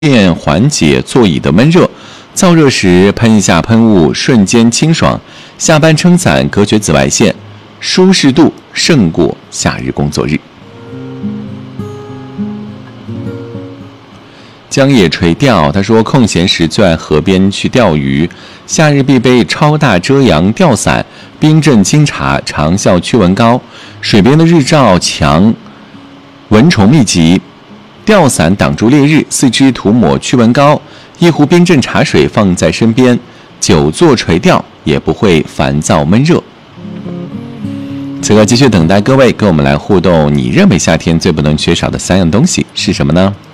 便缓解座椅的闷热。燥热时喷一下喷雾，瞬间清爽。下班撑伞隔绝紫外线，舒适度胜过夏日工作日。江野垂钓，他说空闲时最爱河边去钓鱼，夏日必备超大遮阳钓伞、冰镇清茶、长效驱蚊膏。水边的日照强，蚊虫密集，钓伞挡住烈日，四肢涂抹驱蚊膏，一壶冰镇茶水放在身边，久坐垂钓也不会烦躁闷热。此刻继续等待各位跟我们来互动，你认为夏天最不能缺少的3样东西是什么呢？